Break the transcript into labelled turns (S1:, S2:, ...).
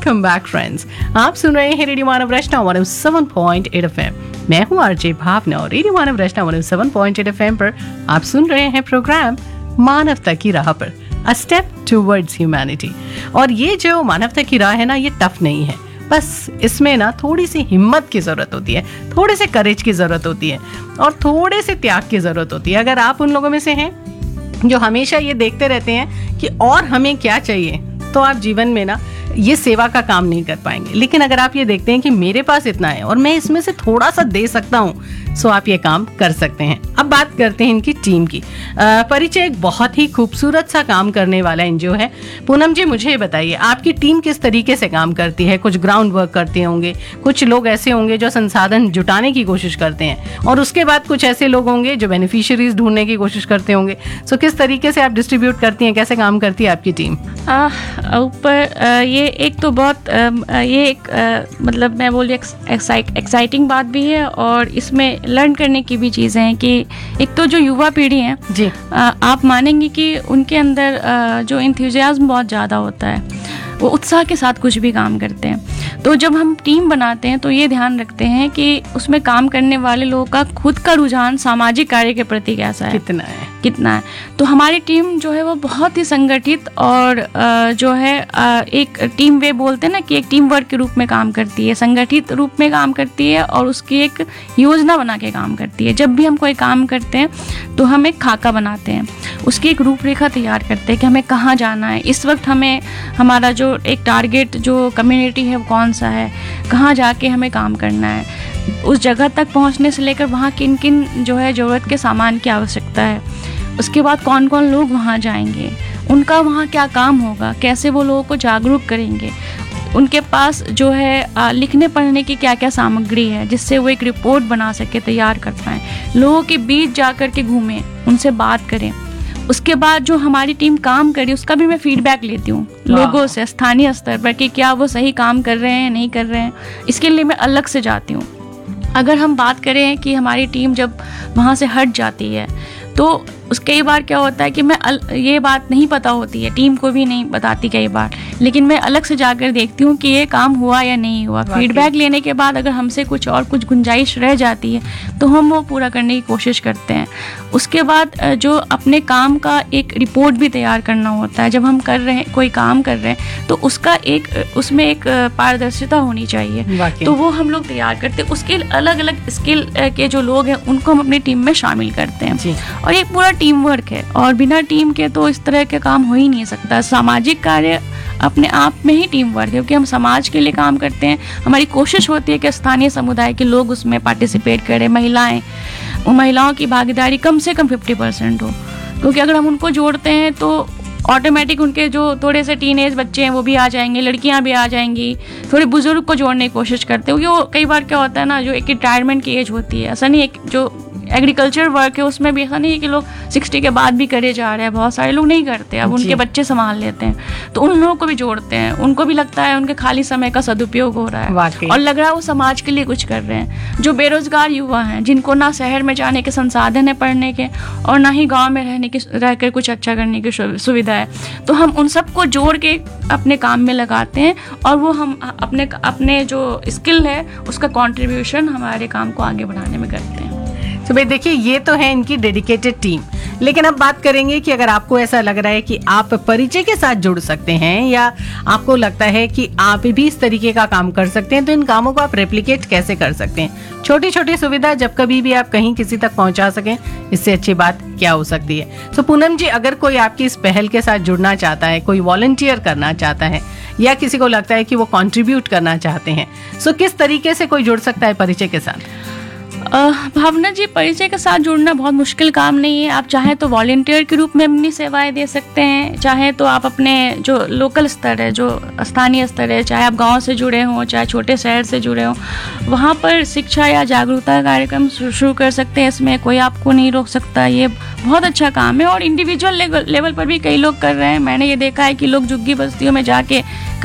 S1: Welcome back friends. आप सुन रहे हैं रेडियो मानव रचना 107.8 FM। मैं हूं आरजे भावना और रेडियो मानव रचना 107.8 FM पर आप सुन रहे हैं प्रोग्राम मानवता की राह पर, अ स्टेप टुवर्ड्स ह्यूमैनिटी। और ये जो मानवता की राह है ना, ये टफ नहीं है, बस इसमें ना थोड़ी सी हिम्मत की ज़रूरत होती है, थोड़े से करेज की ज़रूरत होती है और थोड़े से त्याग की ज़रूरत होती है। अगर आप उन लोगों में से हैं जो हमेशा ये देखते रहते हैं कि और हमें क्या चाहिए, तो आप जीवन में ना ये सेवा का काम नहीं कर पाएंगे। लेकिन अगर आप ये देखते हैं कि मेरे पास इतना है और मैं इसमें से थोड़ा सा दे सकता हूँ, सो आप ये काम कर सकते हैं। अब बात करते हैं इनकी टीम की। परिचय एक बहुत ही खूबसूरत सा काम करने वाला एनजीओ है। पूनम जी, मुझे बताइए आपकी टीम किस तरीके से काम करती है? कुछ ग्राउंड वर्क करते होंगे, कुछ लोग ऐसे होंगे जो संसाधन जुटाने की कोशिश करते हैं, और उसके बाद कुछ ऐसे लोग होंगे जो बेनिफिशियरीज ढूंढने की कोशिश करते होंगे। सो किस तरीके से आप डिस्ट्रीब्यूट करती हैं, कैसे काम करती है आपकी टीम?
S2: ऊपर ये एक तो बहुत ये एक मतलब मैं बोली एक्साइटिंग बात भी है, और इसमें लर्न करने की भी चीज़ें हैं कि एक तो जो युवा पीढ़ी है
S1: जी,
S2: आप मानेंगे कि उनके अंदर जो इंथुजियाज्म बहुत ज़्यादा होता है, वो उत्साह के साथ कुछ भी काम करते हैं। तो जब हम टीम बनाते हैं तो ये ध्यान रखते हैं कि उसमें काम करने वाले लोगों का खुद का रुझान सामाजिक कार्य के प्रति कैसा है, कितना है। तो हमारी टीम जो है वो बहुत ही संगठित और जो है एक टीम वे बोलते हैं ना कि एक टीम वर्क के रूप में काम करती है, संगठित रूप में काम करती है और उसकी एक योजना बना के काम करती है। जब भी हम कोई काम करते हैं तो हम एक खाका बनाते हैं, उसकी एक रूपरेखा तैयार करते हैं कि हमें कहाँ जाना है, इस वक्त हमें हमारा जो एक टारगेट जो कम्युनिटी है वो कौन सा है, कहाँ जाके हमें काम करना है, उस जगह तक पहुँचने से लेकर वहाँ किन किन जो है ज़रूरत के सामान की आवश्यकता है, उसके बाद कौन कौन लोग वहाँ जाएंगे, उनका वहाँ क्या काम होगा, कैसे वो लोगों को जागरूक करेंगे, उनके पास जो है लिखने पढ़ने की क्या क्या सामग्री है जिससे वो एक रिपोर्ट बना सके, तैयार कर पाएँ, लोगों के बीच जा कर के घूमें, उनसे बात करें। उसके बाद जो हमारी टीम काम करी उसका भी मैं फीडबैक लेती हूँ लोगों से, स्थानीय स्तर पर, कि क्या वो सही काम कर रहे हैं, नहीं कर रहे हैं। इसके लिए मैं अलग से जाती हूँ। अगर हम बात करें कि हमारी टीम जब वहाँ से हट जाती है तो कई बार क्या होता है कि मैं ये बात नहीं पता होती है, टीम को भी नहीं बताती कई बार, लेकिन मैं अलग से जाकर देखती हूँ कि ये काम हुआ या नहीं हुआ। फीडबैक लेने के बाद अगर हमसे कुछ गुंजाइश रह जाती है तो हम वो पूरा करने की कोशिश करते हैं। उसके बाद जो अपने काम का एक रिपोर्ट भी तैयार करना होता है। जब हम कर रहे हैं, कोई काम कर रहे हैं, तो उसका उसमें एक पारदर्शिता होनी चाहिए, तो वो हम लोग तैयार करते हैं। उसके अलग अलग स्किल के जो लोग हैं उनको हम अपनी टीम में शामिल करते हैं, और एक पूरा टीम वर्क है, और बिना टीम के तो इस तरह के काम हो ही नहीं सकता। सामाजिक कार्य अपने आप में ही टीम वर्क है, क्योंकि हम समाज के लिए काम करते हैं। हमारी कोशिश होती है कि स्थानीय समुदाय के लोग उसमें पार्टिसिपेट करें, महिलाओं की भागीदारी कम से कम 50% हो, क्योंकि अगर हम उनको जोड़ते हैं तो ऑटोमेटिक उनके जो थोड़े से टीनेज बच्चे हैं वो भी आ जाएंगे, लड़कियां भी आ जाएंगी। थोड़े बुजुर्ग को जोड़ने की कोशिश करते हैं, क्योंकि वो कई बार क्या होता है ना, जो एक रिटायरमेंट की एज होती है, ऐसा नहीं है जो एग्रीकल्चर वर्क है उसमें भी ऐसा नहीं है कि लोग 60 के बाद भी करे जा रहे हैं, बहुत सारे लोग नहीं करते, अब उनके बच्चे संभाल लेते हैं, तो उन लोगों को भी जोड़ते हैं। उनको भी लगता है उनके खाली समय का सदुपयोग हो रहा है और लग रहा है वो समाज के लिए कुछ कर रहे हैं। जो बेरोजगार युवा हैं, जिनको ना शहर में जाने के संसाधन है पढ़ने के, और ना ही गाँव में रहकर कुछ अच्छा करने की सुविधा है, तो हम उन सबको जोड़ के अपने काम में लगाते हैं, और वो हम अपने जो स्किल है उसका कॉन्ट्रीब्यूशन हमारे काम को आगे बढ़ाने में करते हैं।
S1: तो भाई देखिए, ये तो है इनकी डेडिकेटेड टीम। लेकिन अब बात करेंगे कि अगर आपको ऐसा लग रहा है कि आप परिचय के साथ जुड़ सकते हैं, या आपको लगता है कि आप भी इस तरीके का काम कर सकते हैं, तो इन कामों को आप रेप्लिकेट कैसे कर सकते हैं? छोटी छोटी सुविधा जब कभी भी आप कहीं किसी तक पहुंचा सकें, इससे अच्छी बात क्या हो सकती है? तो पूनम जी, अगर कोई आपकी इस पहल के साथ जुड़ना चाहता है, कोई वॉलंटियर करना चाहता है, या किसी को लगता है कि वो कंट्रीब्यूट करना चाहते हैं, सो किस तरीके से कोई जुड़ सकता है परिचय के साथ?
S2: भावना जी, परिचय के साथ जुड़ना बहुत मुश्किल काम नहीं है। आप चाहें तो वॉलंटियर के रूप में अपनी सेवाएं दे सकते हैं, चाहे तो आप अपने जो लोकल स्तर है, जो स्थानीय स्तर है, चाहे आप गांव से जुड़े हों, चाहे छोटे शहर से जुड़े हों, वहाँ पर शिक्षा या जागरूकता कार्यक्रम शुरू कर सकते हैं। इसमें कोई आपको नहीं रोक सकता, ये बहुत अच्छा काम है। और इंडिविजुअल लेवल पर भी कई लोग कर रहे हैं। मैंने ये देखा है कि लोग झुग्गी बस्तियों में जाके